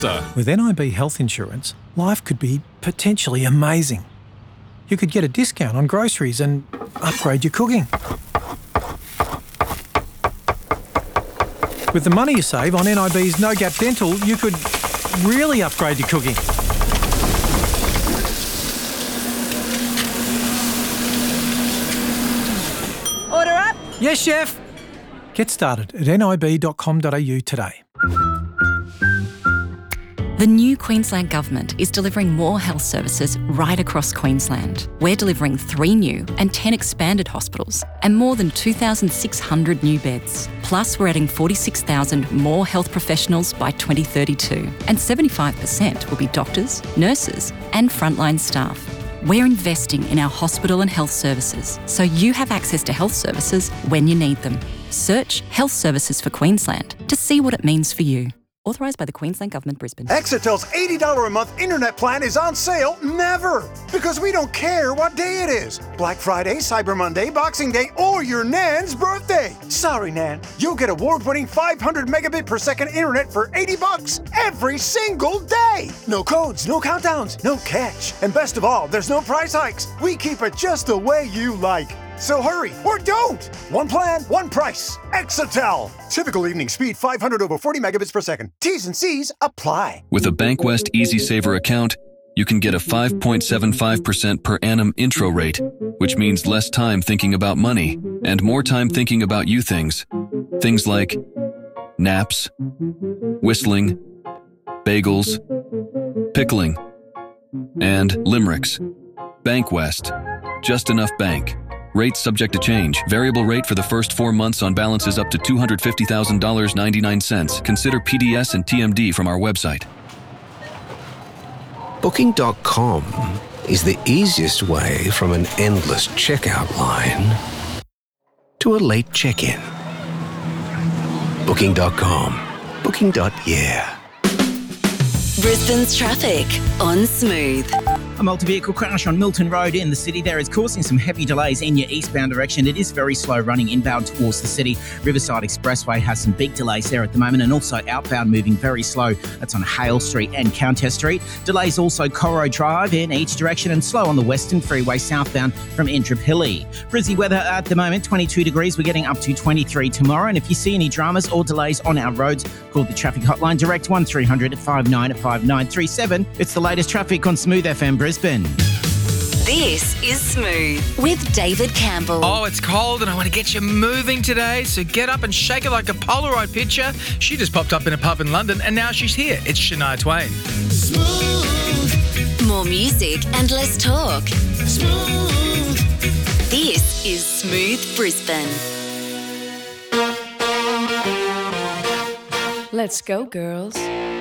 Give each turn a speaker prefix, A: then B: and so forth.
A: With NIB Health Insurance, life could be potentially amazing. You could get a discount on groceries and upgrade your cooking. With the money you save on NIB's No Gap Dental, you could really upgrade your cooking.
B: Order up?
A: Yes, chef. Get started at nib.com.au today.
C: The new Queensland Government is delivering more health services right across Queensland. We're delivering 3 new and 10 expanded hospitals and more than 2,600 new beds. Plus, we're adding 46,000 more health professionals by 2032, and 75% will be doctors, nurses and frontline staff. We're investing in our hospital and health services so you have access to health services when you need them. Search Health Services for Queensland to see what it means for you. Authorised by the Queensland Government, Brisbane.
D: Exetel's $80 a month internet plan is on sale never, because we don't care what day it is. Black Friday, Cyber Monday, Boxing Day, or your Nan's birthday. Sorry, Nan. You'll get award-winning 500 megabit per second internet for $80 every single day. No codes, no countdowns, no catch. And best of all, there's no price hikes. We keep it just the way you like. So hurry, or don't! One plan, one price. Exetel. Typical evening speed 500 over 40 megabits per second. T's and C's apply.
E: With a Bankwest Easy Saver account, you can get a 5.75% per annum intro rate, which means less time thinking about money and more time thinking about you things. Things like naps, whistling, bagels, pickling, and limericks. Bankwest. Just enough bank. Rates subject to change. Variable rate for the first 4 months on balances up to $250,000.99. Consider PDS and TMD from our website.
F: Booking.com is the easiest way from an endless checkout line to a late check-in. Booking.com. Booking.yeah.
G: Brisbane's traffic on Smooth.
H: A multi-vehicle crash on Milton Road in the city there is causing some heavy delays in your eastbound direction. It is very slow running inbound towards the city. Riverside Expressway has some big delays there at the moment, and also outbound moving very slow. That's on Hale Street and Countess Street. Delays also Corro Drive in each direction, and slow on the Western Freeway southbound from Indooroopilly. Brizzy weather at the moment, 22 degrees. We're getting up to 23 tomorrow. And if you see any dramas or delays on our roads, call the traffic hotline direct 1300 59 5937. It's the latest traffic on Smooth FM Brisbane.
G: This is Smooth with David Campbell.
I: Oh, it's cold and I want to get you moving today, so get up and shake it like a Polaroid picture. She just popped up in a pub in London and now she's here. It's Shania Twain.
G: Smooth. More music and less talk. Smooth. This is Smooth Brisbane.
J: Let's go, girls.